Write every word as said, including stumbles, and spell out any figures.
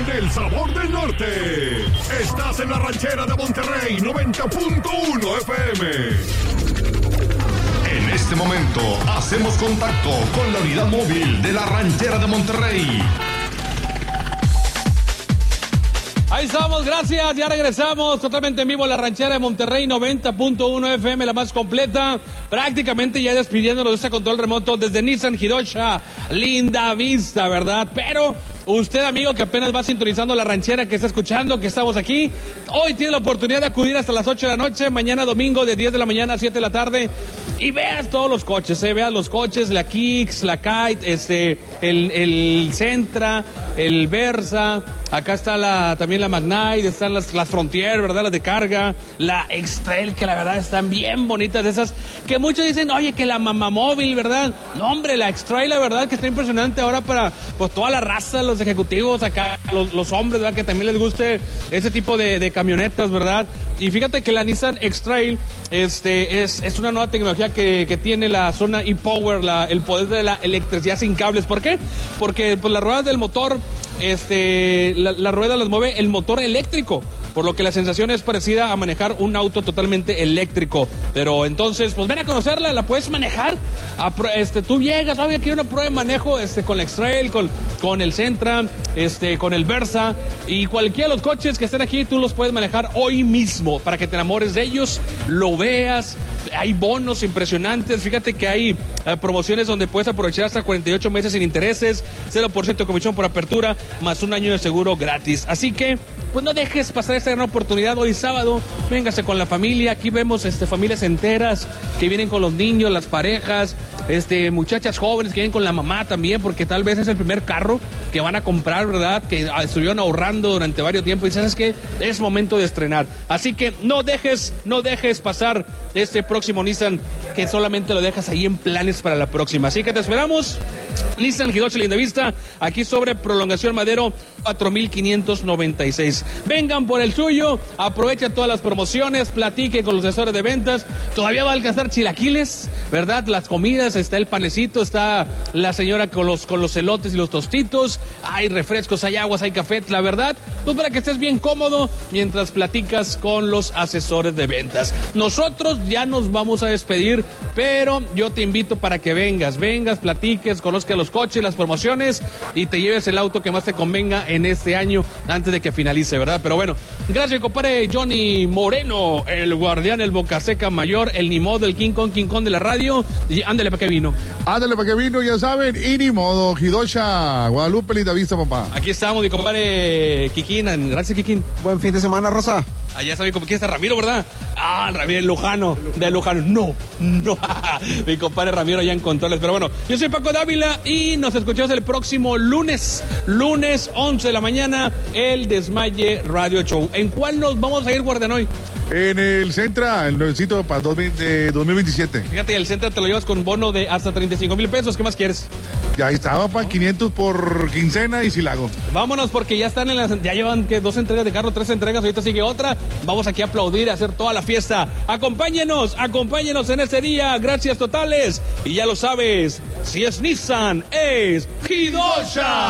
con el sabor del norte. Estás en la ranchera de Monterrey, noventa punto uno F M. En este momento hacemos contacto con la unidad móvil de la ranchera de Monterrey. Ahí estamos, gracias, ya regresamos totalmente en vivo a la ranchera de Monterrey, noventa punto uno F M, la más completa, prácticamente ya despidiéndonos de este control remoto desde Nissan Hidosha, linda vista, ¿verdad? Pero usted, amigo, que apenas va sintonizando la ranchera, que está escuchando, que estamos aquí, hoy tiene la oportunidad de acudir hasta las ocho de la noche, mañana domingo de diez de la mañana a siete de la tarde, y veas todos los coches, eh, veas los coches, la Kicks, la Kite, este, el, el Sentra, el Versa, acá está la, también la Magnite, están las, las Frontier, ¿verdad? Las de carga, la X-Trail, que la verdad están bien bonitas, esas que muchos dicen, oye, que la mamamóvil, ¿verdad? No, hombre, la X-Trail, la verdad que está impresionante ahora para, pues, toda la raza, los ejecutivos acá, los, los hombres, ¿verdad? Que también les guste ese tipo de, de camionetas, ¿verdad? Y fíjate que la Nissan X-Trail, este, es, es una nueva tecnología que, que tiene la zona e-Power, la, el poder de la electricidad sin cables. ¿Por qué? Porque, pues, las ruedas del motor, este, la, la rueda las mueve el motor eléctrico, por lo que la sensación es parecida a manejar un auto totalmente eléctrico. Pero entonces, pues ven a conocerla, la puedes manejar. A, este, tú llegas, oye, quiero una prueba de manejo este, con la X-Trail, con, con el Sentra, este, con el Versa, y cualquiera de los coches que estén aquí, tú los puedes manejar hoy mismo, para que te enamores de ellos, lo veas. Hay bonos impresionantes, fíjate que hay eh, promociones donde puedes aprovechar hasta cuarenta y ocho meses sin intereses, cero por ciento de comisión por apertura, más un año de seguro gratis. Así que, pues no dejes pasar esta gran oportunidad hoy sábado, véngase con la familia, aquí vemos este, familias enteras que vienen con los niños, las parejas, este, muchachas jóvenes que vienen con la mamá también, porque tal vez es el primer carro que van a comprar, ¿verdad? Que estuvieron ahorrando durante varios tiempos y sabes que es momento de estrenar. Así que no dejes, no dejes pasar este próximo Nissan, que solamente lo dejas ahí en planes para la próxima. Así que te esperamos. Nissan Hidosha Lindavista, aquí sobre Prolongación Madero cuatro mil quinientos noventa y seis. Vengan por el suyo, aprovecha todas las promociones, platique con los asesores de ventas. Todavía va a alcanzar chilaquiles, ¿verdad? Las comidas, está el panecito, está la señora con los, con los elotes y los tostitos, hay refrescos, hay aguas, hay café, la verdad, pues para que estés bien cómodo mientras platicas con los asesores de ventas. Nosotros ya nos vamos a despedir, pero yo te invito para que vengas, vengas, platiques, conozcas los coches, las promociones y te lleves el auto que más te convenga en este año antes de que finalice, ¿verdad? Pero bueno, gracias, compadre Johnny Moreno, el guardián, el boca seca mayor, el ni modo, el King Kong, King Kong de la radio. Y ándale para que vino. Ándale para que vino, ya saben, y ni modo, Hidosha, Guadalupe, Lindavista, papá. Aquí estamos, mi compadre Kikín. Gracias, Kikín. Buen fin de semana, Rosa. Allá sabe cómo quién está Ramiro, ¿verdad? Ah, Ramiro el Lujano, de Lujano. No, no. Mi compadre Ramiro allá en controles. Pero bueno, yo soy Paco Dávila y nos escuchamos el próximo lunes, lunes once de la mañana, el Desmaye Radio Show. ¿En cuál nos vamos a ir, guardián, hoy? En el Centra, el nuevecito para dos mil veintisiete. Fíjate, el Centra te lo llevas con bono de hasta treinta y cinco mil pesos. ¿Qué más quieres? Ya estaba, para quinientos por quincena y si la hago. Vámonos porque ya están en las, ya llevan que dos entregas de carro, tres entregas, ahorita sigue otra. Vamos aquí a aplaudir, a hacer toda la fiesta. Acompáñenos, acompáñenos en ese día. Gracias totales. Y ya lo sabes, si es Nissan, es Hidosha.